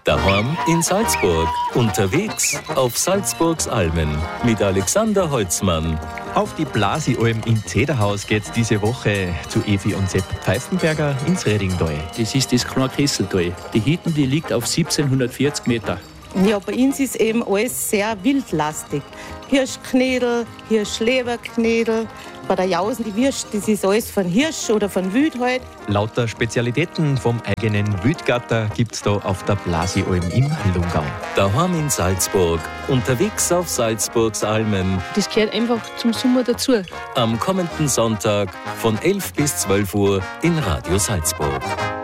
Daheim in Salzburg, unterwegs auf Salzburgs Almen mit Alexander Holzmann. Auf die Blasi-Alm im Zederhaus geht's diese Woche zu Evi und Sepp Pfeifenberger ins Redingtal. Das ist das kleine Kesseltal. Die Hütte, die liegt auf 1740 Meter. Ja, bei uns ist eben alles sehr wildlastig. Hirschknädel, Hirschleberknädel. Bei der Jausen, die Würst, das ist alles von Hirsch oder von Wild halt. Lauter Spezialitäten vom eigenen Wildgatter gibt's da auf der Blasi-Alm im Lungau. Daheim in Salzburg, unterwegs auf Salzburgs Almen. Das gehört einfach zum Sommer dazu. Am kommenden Sonntag von 11 bis 12 Uhr in Radio Salzburg.